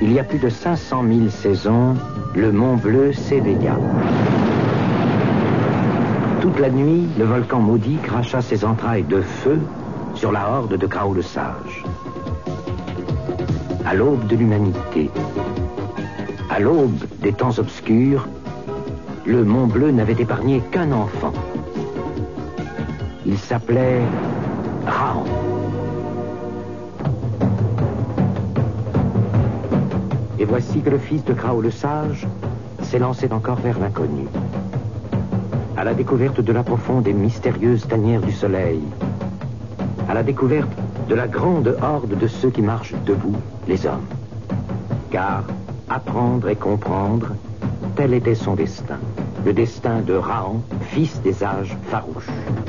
Il y a plus de 500 000 saisons, le Mont Bleu s'éveilla. Toute la nuit, le volcan maudit cracha ses entrailles de feu sur la horde de Krao le Sage. À l'aube de l'humanité, à l'aube des temps obscurs, le Mont Bleu n'avait épargné qu'un enfant. Il s'appelait Raon. Et voici que le fils de Krao le Sage s'est lancé encore vers l'inconnu, à la découverte de la profonde et mystérieuse tanière du soleil, à la découverte de la grande horde de ceux qui marchent debout, les hommes. Car apprendre et comprendre, tel était son destin, le destin de Raon, fils des âges farouches.